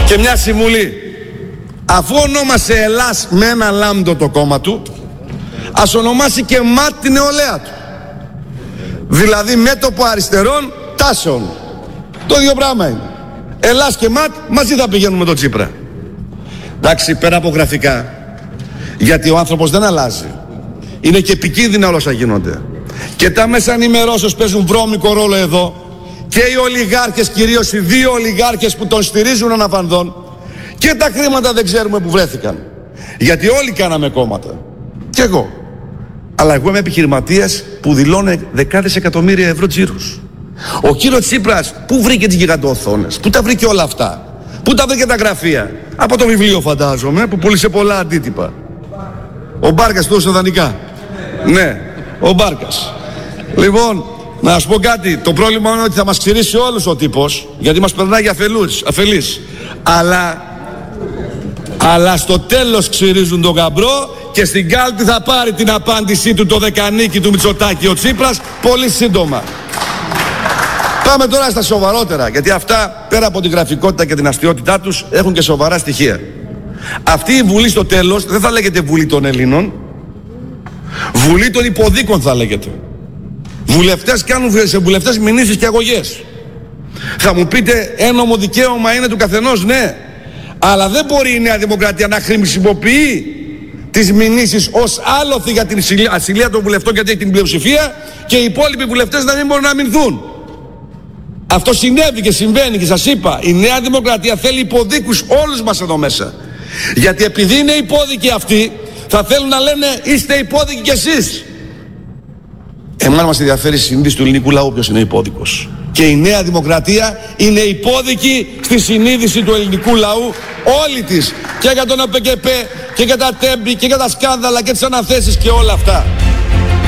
Και μια συμβουλή. Αφού ονόμασε Ελλάς με ένα λάμδο το κόμμα του, ας ονομάσει και ΜΑΤ την νεολαία του. Δηλαδή μέτωπο αριστερών τάσεων. Το ίδιο πράγμα είναι. Ελλάς και ΜΑΤ μαζί θα πηγαίνουν με τον Τσίπρα. Εντάξει, πέρα από γραφικά, γιατί ο άνθρωπος δεν αλλάζει. Είναι και επικίνδυνα όλα όσα γίνονται. Και τα μέσα ενημερώσεως παίζουν βρώμικο ρόλο εδώ. Και οι ολιγάρχες, κυρίως οι δύο ολιγάρχες που τον στηρίζουν αναφανδόν, και τα χρήματα δεν ξέρουμε που βρέθηκαν. Γιατί όλοι κάναμε κόμματα. Κι εγώ. Αλλά εγώ είμαι επιχειρηματίας που δηλώνει δεκάδες εκατομμύρια ευρώ τζίρους. Ο κύριος Τσίπρας πού βρήκε τις γιγαντοοθόνες, πού τα βρήκε όλα αυτά, πού τα βρήκε τα γραφεία? Από το βιβλίο φαντάζομαι, που πούλησε πολλά αντίτυπα. Ο Μπάρκας του έδωσε δανεικά. Ναι, ο Μπάρκας. Λοιπόν, να σας πω κάτι. Το πρόβλημα είναι ότι θα μας ξηρίσει όλους ο τύπος, γιατί μας περνάει για αφελείς. Αλλά στο τέλος ξηρίζουν τον γαμπρό και στην κάλπη θα πάρει την απάντησή του το δεκανίκι του Μητσοτάκη ο Τσίπρας πολύ σύντομα. Πάμε τώρα στα σοβαρότερα, γιατί αυτά πέρα από την γραφικότητα και την αστιότητά τους έχουν και σοβαρά στοιχεία. Αυτή η Βουλή στο τέλος δεν θα λέγεται Βουλή των Ελλήνων, Βουλή των υποδίκων θα λέγεται. Βουλευτές κάνουν σε βουλευτές μηνύσεις και αγωγές. Θα μου πείτε ένομο δικαίωμα είναι του καθενός, ναι. Αλλά δεν μπορεί η Νέα Δημοκρατία να χρησιμοποιεί τις μηνύσεις ως άλοθη για την ασυλία των βουλευτών, γιατί έχει την πλειοψηφία, και οι υπόλοιποι βουλευτές να μην μπορούν να αμυνθούν. Αυτό συνέβη και συμβαίνει και σας είπα, η Νέα Δημοκρατία θέλει υποδίκους όλους μας εδώ μέσα. Γιατί επειδή είναι υπόδικοι αυτοί, θα θέλουν να λένε είστε υπόδικοι κι εσείς. Εμάς μας ενδιαφέρει η συνείδηση του ελληνικού λαού ποιος είναι υπόδικος. Και η Νέα Δημοκρατία είναι υπόδικη στη συνείδηση του ελληνικού λαού όλη της. Και για τον ΑΠΚΠ και για τα τέμπη και για τα σκάνδαλα και τις αναθέσεις και όλα αυτά.